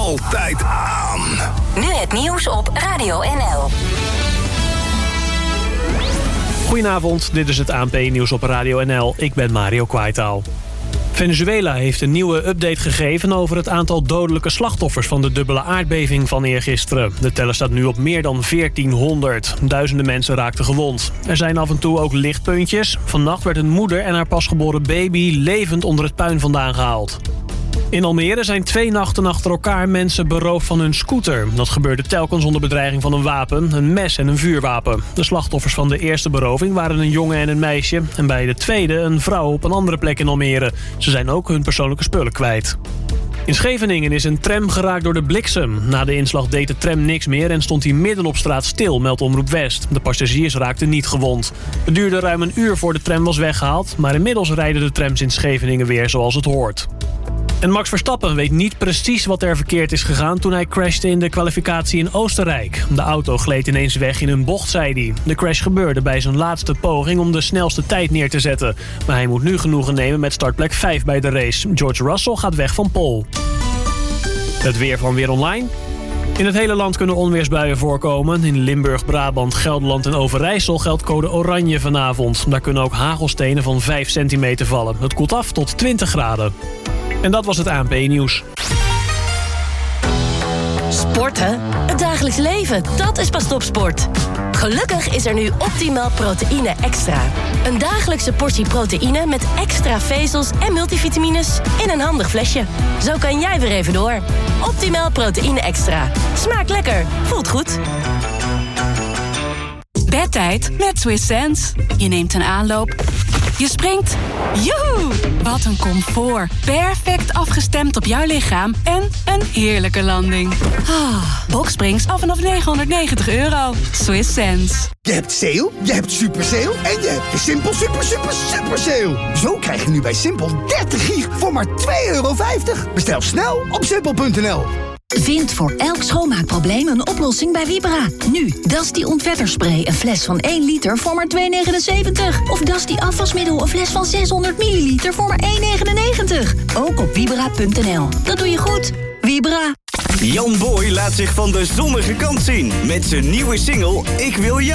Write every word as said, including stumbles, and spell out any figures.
altijd aan. Nu het nieuws op Radio N L. Goedenavond, dit is het A N P-nieuws op Radio N L. Ik ben Mario Kwaitaal. Venezuela heeft een nieuwe update gegeven over het aantal dodelijke slachtoffers van de dubbele aardbeving van eergisteren. De teller staat nu op meer dan veertienhonderd. Duizenden mensen raakten gewond. Er zijn af en toe ook lichtpuntjes. Vannacht werd een moeder en haar pasgeboren baby levend onder het puin vandaan gehaald. In Almere zijn twee nachten achter elkaar mensen beroofd van hun scooter. Dat gebeurde telkens onder bedreiging van een wapen, een mes en een vuurwapen. De slachtoffers van de eerste beroving waren een jongen en een meisje. En bij de tweede een vrouw op een andere plek in Almere. Ze zijn ook hun persoonlijke spullen kwijt. In Scheveningen is een tram geraakt door de bliksem. Na de inslag deed de tram niks meer en stond hij midden op straat stil, meldt Omroep West. De passagiers raakten niet gewond. Het duurde ruim een uur voor de tram was weggehaald, maar inmiddels rijden de trams in Scheveningen weer zoals het hoort. En Max Verstappen weet niet precies wat er verkeerd is gegaan toen hij crashte in de kwalificatie in Oostenrijk. De auto gleed ineens weg in een bocht, zei hij. De crash gebeurde bij zijn laatste poging om de snelste tijd neer te zetten. Maar hij moet nu genoegen nemen met startplek vijf bij de race. George Russell gaat weg van pole. Het weer van Weer Online. In het hele land kunnen onweersbuien voorkomen. In Limburg, Brabant, Gelderland en Overijssel geldt code oranje vanavond. Daar kunnen ook hagelstenen van vijf centimeter vallen. Het koelt af tot twintig graden. En dat was het A N P-nieuws. Sporten? Het dagelijks leven, dat is pas topsport. Gelukkig is er nu Optimal Proteïne Extra. Een dagelijkse portie proteïne met extra vezels en multivitamines in een handig flesje. Zo kan jij weer even door. Optimal Proteïne Extra. Smaakt lekker, voelt goed. Bedtijd met Swiss Sense. Je neemt een aanloop. Je springt. Joehoe! Wat een comfort. Perfect afgestemd op jouw lichaam en een heerlijke landing. Ah, Boxsprings af vanaf negenhonderdnegentig euro. Swiss Sense. Je hebt sale, je hebt super sale en je hebt de Simpel super super super sale. Zo krijg je nu bij Simpel dertig gig voor maar twee euro vijftig. Bestel snel op simpel punt n l. Vind voor elk schoonmaakprobleem een oplossing bij Vibra. Nu, Dusty ontvetterspray, een fles van één liter voor maar twee negenenzeventig. Of Dusty afwasmiddel, een fles van zeshonderd milliliter voor maar één negenennegentig. Ook op vibra punt n l. Dat doe je goed. Vibra. Jan Boy laat zich van de zonnige kant zien met zijn nieuwe single Ik Wil Jou.